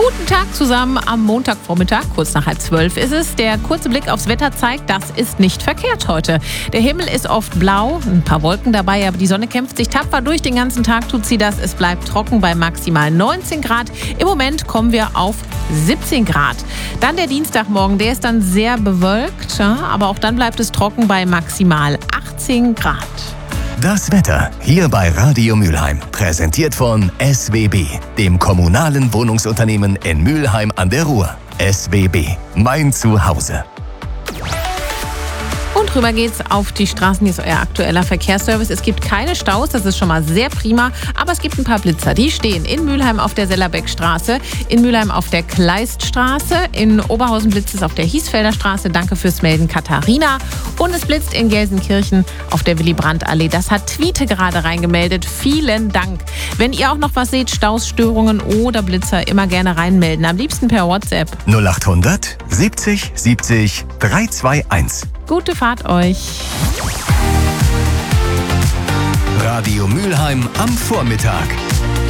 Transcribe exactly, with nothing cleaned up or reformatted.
Guten Tag zusammen am Montagvormittag, kurz nach halb zwölf ist es. Der kurze Blick aufs Wetter zeigt, das ist nicht verkehrt heute. Der Himmel ist oft blau, ein paar Wolken dabei, aber die Sonne kämpft sich tapfer durch. Den ganzen Tag tut sie das. Es bleibt trocken bei maximal neunzehn Grad. Im Moment kommen wir auf siebzehn Grad. Dann der Dienstagmorgen, der ist dann sehr bewölkt, ja, aber auch dann bleibt es trocken bei maximal achtzehn Grad. Das Wetter hier bei Radio Mülheim, präsentiert von S W B, dem kommunalen Wohnungsunternehmen in Mülheim an der Ruhr. S W B, mein Zuhause. Und rüber geht's auf die Straßen. Hier ist euer aktueller Verkehrsservice. Es gibt keine Staus, das ist schon mal sehr prima. Aber es gibt ein paar Blitzer. Die stehen in Mülheim auf der Sellerbeckstraße, in Mülheim auf der Kleiststraße, in Oberhausen blitzt es auf der Hiesfelder Straße. Danke fürs Melden, Katharina. Und es blitzt in Gelsenkirchen auf der Willy-Brandt-Allee. Das hat Tweete gerade reingemeldet. Vielen Dank. Wenn ihr auch noch was seht, Staus, Störungen oder Blitzer, immer gerne reinmelden. Am liebsten per WhatsApp. null achthundert siebzig siebzig dreihunderteinundzwanzig. Gute Fahrt euch. Radio Mülheim am Vormittag.